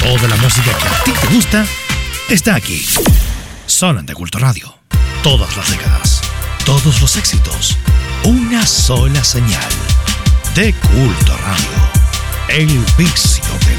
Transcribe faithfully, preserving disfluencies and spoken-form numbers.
Toda la música que a ti te gusta está aquí. Solo en De Culto Radio. Todas las décadas, todos los éxitos, una sola señal. De Culto Radio. El vicio de